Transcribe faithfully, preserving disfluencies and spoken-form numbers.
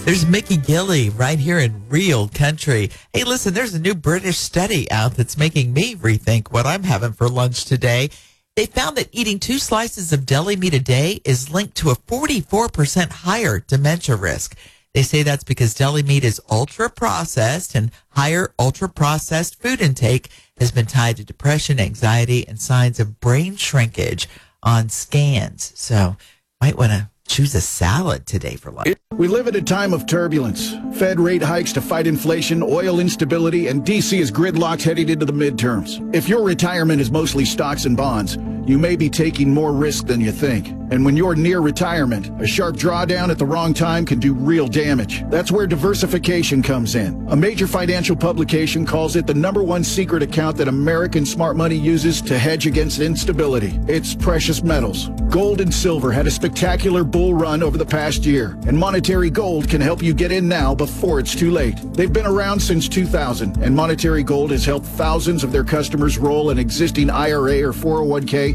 There's Mickey Gilley right here in Real Country. Hey, listen, there's a new British study out that's making me rethink what I'm having for lunch today. They found that eating two slices of deli meat a day is linked to a forty-four percent higher dementia risk. They say that's because deli meat is ultra-processed, and higher ultra-processed food intake has been tied to depression, anxiety, and signs of brain shrinkage on scans. So might want to choose a salad today for lunch. We live at a time of turbulence. Fed rate hikes to fight inflation, oil instability, and D C is gridlocked heading into the midterms. If your retirement is mostly stocks and bonds, you may be taking more risk than you think. And when you're near retirement, a sharp drawdown at the wrong time can do real damage. That's where diversification comes in. A major financial publication calls it the number one secret account that American smart money uses to hedge against instability. It's precious metals. Gold and silver had a spectacular bull run over the past year, and Monetary Gold can help you get in now before it's too late. They've been around since two thousand, and Monetary Gold has helped thousands of their customers roll an existing I R A or four oh one k